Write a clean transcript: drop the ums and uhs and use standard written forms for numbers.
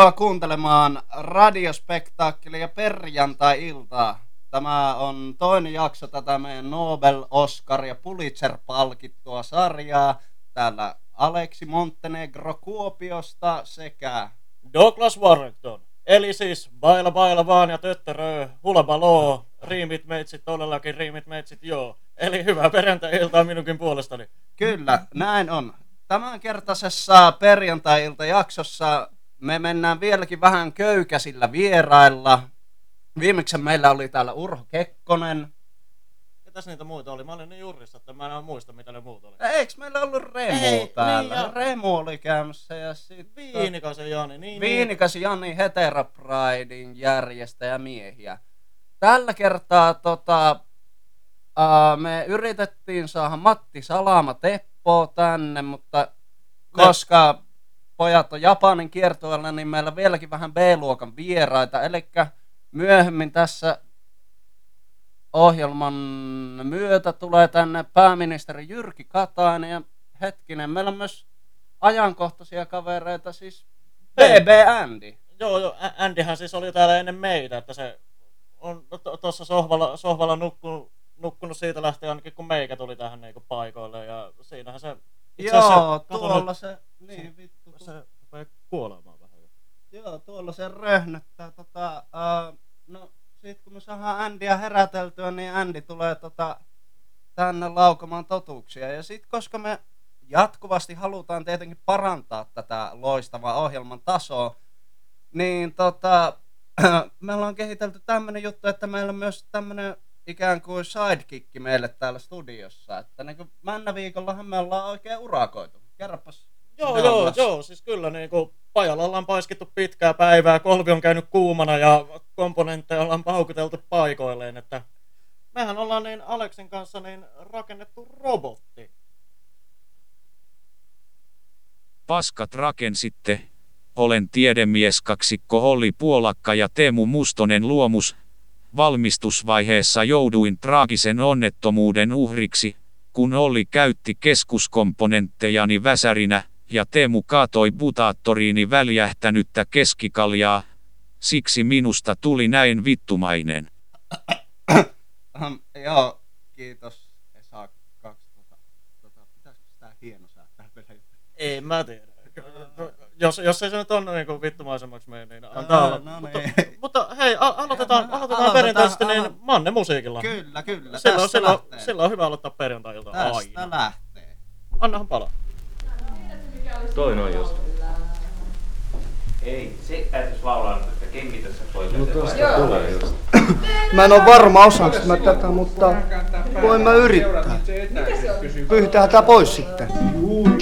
Tervetuloa kuuntelemaan radiospektaakkelia perjantai-iltaa. Tämä on toinen jakso tätä meidän Nobel, Oscar ja Pulitzer-palkittua sarjaa. Täällä Aleksi Montenegro Kuopiosta sekä Douglas Warrington. Eli siis baila baila vaan ja töttörö, hulabaloo, riimit meitsit todellakin, riimit meitsit joo. Eli hyvää perjantai-iltaa minunkin puolestani. Kyllä, näin on. Tämänkertaisessa perjantai-ilta-jaksossa me mennään vieläkin vähän köykäisillä vierailla. Viimeksi meillä oli täällä Urho Kekkonen. Ketäs niitä muita oli? Mä olin niin jurissa, että mä en muista mitä ne muut oli. Eikö meillä ollut Remu täällä? Niin, ja Remu oli käymässä ja sitten Viinikasen Jani. Viinikasen Jani Heteropridein järjestäjämiehiä. Tällä kertaa me yritettiin saada Matti Salama Teppo tänne, mutta koska pojat on Japanin kiertueella, niin meillä on vieläkin vähän B-luokan vieraita. Elikkä myöhemmin tässä ohjelman myötä tulee tänne pääministeri Jyrki Katainen ja hetkinen, meillä on myös ajankohtaisia kavereita, siis BB Andy. Joo, Andyhän siis oli täällä ennen meitä, että se on tuossa sohvalla nukkunut siitä lähtien ainakin kun meikä tuli tähän niinku paikoille ja siinähän se joo, tuolla se, niin vittu. Se rupeaa kuolemaan vähän. Joo, tuolla se röhnöttää no sit kun me saadaan Andyä heräteltyä, niin Andy tulee tänne laukamaan totuuksia. Ja sit koska me jatkuvasti halutaan tietenkin parantaa tätä loistavaa ohjelman tasoa, niin me ollaan kehitelty tämmönen juttu, että meillä on myös tämmönen ikään kuin sidekick meille täällä studiossa. Että niin kuin männä viikollahan me ollaan oikein urakoitu. Kerropas. Joo, siis kyllä niinku pajalla ollaan paiskittu pitkää päivää, kolvi on käynyt kuumana ja komponentteja ollaan paukuteltu paikoilleen, että mehän ollaan niin Aleksin kanssa niin rakennettu robotti. Paskat rakensitte. Olen tiedemies kaksikko Olli Puolakka ja Teemu Mustonen Luomus. Valmistusvaiheessa jouduin traagisen onnettomuuden uhriksi, kun Olli käytti keskuskomponenttejani väsärinä, ja Teemu kaatoi butaattoriini väljähtänyttä keskikaljaa. Siksi minusta tuli näin vittumainen. Joo, kiitos Esa 2. Pitäisikö sitä hienosäätää vielä? Ei mä tiedä. Jos ei se nyt on niin vittumaisemmaksi mene, niin antaa olla. No niin. Mutta hei, aloitetaan perinteisesti niin Manne musiikilla. Kyllä. Sillä on hyvä aloittaa perjantai-ilta aina. Tästä lähtee. Annahan palaa. Toi noin just. Ei, se täytyisi laulaa nyt, että kengitössä pois. No tosta tulee just. Mä en oo varma osaanko mä tätä, mutta voin mä yrittää. Pyyhitään tää pois sitten.